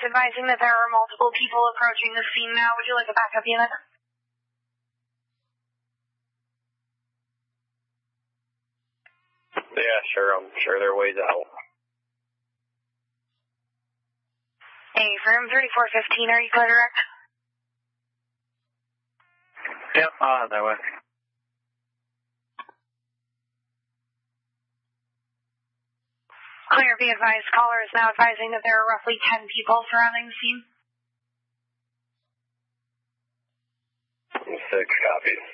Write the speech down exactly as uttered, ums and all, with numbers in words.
is advising that there are multiple people approaching the scene now. Would you like a backup unit? Yeah, sure. I'm sure there are ways out. Hey, room thirty-four fifteen, are you clear direct? Yep, uh, that way. Clear, be advised. Caller is now advising that there are roughly ten people surrounding the scene. Six copies.